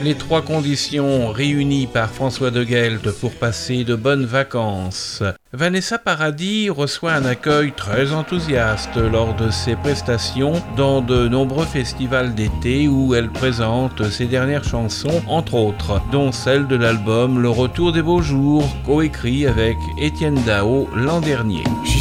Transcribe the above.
Les trois conditions réunies par François de Gueldre pour passer de bonnes vacances. Vanessa Paradis reçoit un accueil très enthousiaste lors de ses prestations dans de nombreux festivals d'été où elle présente ses dernières chansons, entre autres, dont celle de l'album Le Retour des Beaux Jours, coécrit avec Étienne Dao l'an dernier.